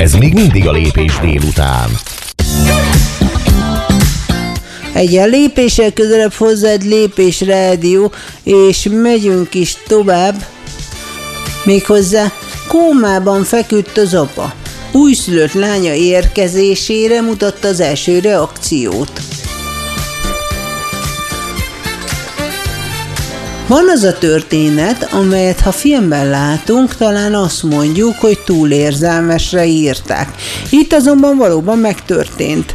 Ez még mindig a Lépés délután. Egy lépéssel közelebb hozzád Lépés Rádió, és megyünk is tovább. Méghozzá kómában feküdt az apa. Újszülött lánya érkezésére mutatta az első reakciót. Van az a történet, amelyet ha filmben látunk, talán azt mondjuk, hogy túl érzelmesre írták. Itt azonban valóban megtörtént.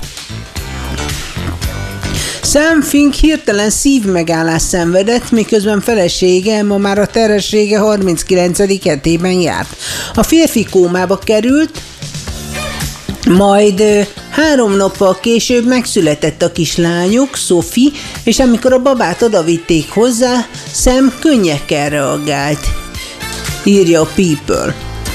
Sam Fink hirtelen szívmegállás szenvedett, miközben felesége ma már a terhessége 39. hetében járt. A férfi kómába került, majd 3 nappal később megszületett a kislányuk, Sophie, és amikor a babát odavitték hozzá, Sam könnyekkel reagált, írja a People.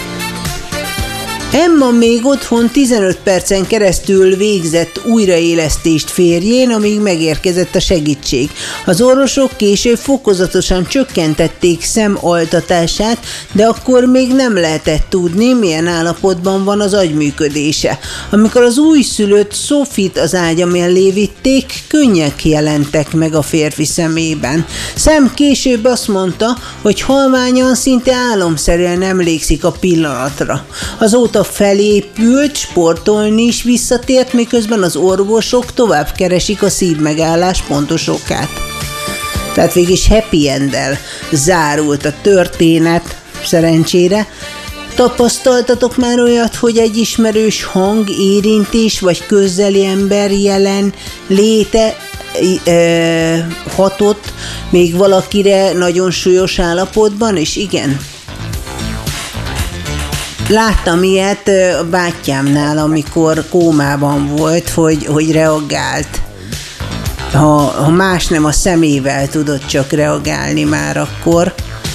Emma még otthon 15 percen keresztül végzett újraélesztést férjén, amíg megérkezett a segítség. Az orvosok később fokozatosan csökkentették Sam altatását, de akkor még nem lehetett tudni, milyen állapotban van az agyműködése. Amikor az újszülött Sophie-t az ágya mellé vitték, könnyek jelentek meg a férfi szemében. Sam később azt mondta, hogy halványan, szinte álomszerűen emlékszik a pillanatra. Azóta felépült, sportolni is visszatért, miközben az orvosok tovább keresik a szívmegállás pontos okát. Tehát végig happy end-el zárult a történet, szerencsére. Tapasztaltatok már olyat, hogy egy ismerős hang, érintés vagy közeli ember jelen léte hatott még valakire nagyon súlyos állapotban, és igen? Láttam ilyet a bátyámnál, amikor kómában volt, hogy reagált. Ha más nem, a szemével tudott csak reagálni már akkor,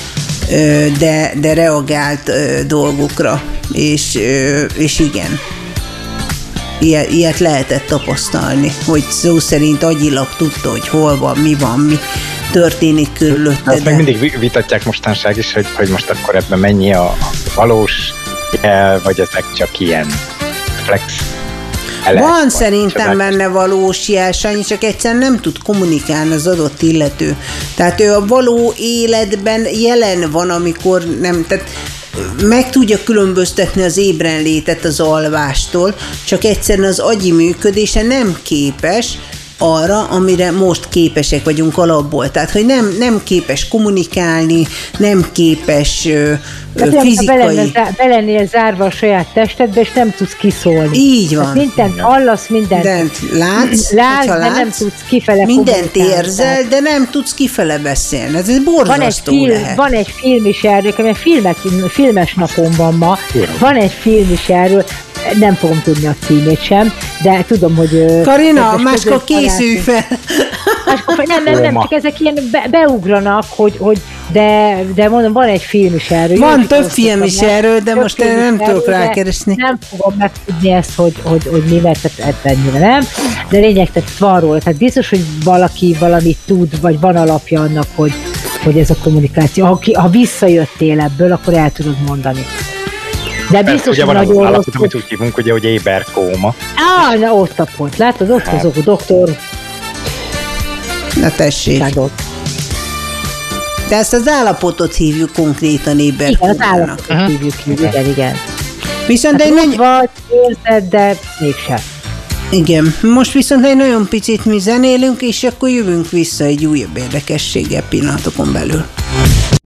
de reagált dolgokra, és igen. Ilyet lehetett tapasztalni, hogy szó szerint agyilag tudta, hogy hol van, mi történik körülötte. Azt meg mindig vitatják mostanság is, hogy most akkor ebben mennyi a valós jel, vagy ezek csak ilyen flex elek. Van szerintem benne valós jel, Sanyi, csak egyszerűen nem tud kommunikálni az adott illető. Tehát ő a való életben jelen van, amikor nem, tehát meg tudja különböztetni az ébrenlétet az alvástól, csak egyszerűen az agyi működése nem képes arra, amire most képesek vagyunk alapból. Tehát, hogy nem képes kommunikálni, nem képes fizikai... Be lennél zárva a saját testedbe, és nem tudsz kiszólni. Így van. Mindent hallasz, mindent látsz, de nem tudsz kifele mindent érzel, de nem tudsz kifele beszélni. Ez borzasztó lehet. Van egy film is erről, mert filmes napom van ma. Van egy film is erről, nem fogom tudni a címét sem, de tudom, hogy... Karina, máskor készülj fel! Nem, csak ezek ilyen beugranak, de mondom, van egy film is erről. Van több film is erről, de most én nem tudok rákeresni. Nem fogom megtudni ezt, hogy mi, mert ennyire nem, de lényeg, tehát van róla. Tehát biztos, hogy valaki valamit tud, vagy van alapja annak, hogy ez a kommunikáció. Ha visszajöttél ebből, akkor el tudod mondani. De biztos, ugye hogy van nagyon az állapot, amit úgy hívunk, ugye, hogy éberkóma. Na ott a pont. Látod, ott azok a doktor. Na tessék. De ezt az állapotot hívjuk konkrétan éberkómának. Igen, az állapotot hívjuk, igen. Viszont hát egy vagy érzed, de mégsem. Igen, most viszont egy nagyon picit mi zenélünk, és akkor jövünk vissza egy újabb érdekességgel pillanatokon belül.